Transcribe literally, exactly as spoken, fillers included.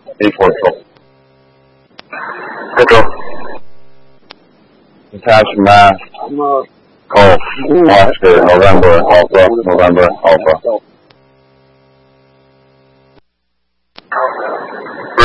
eight four Control. Control. Attach mass. Golf. Oscar. November. Alpha. November. Alpha.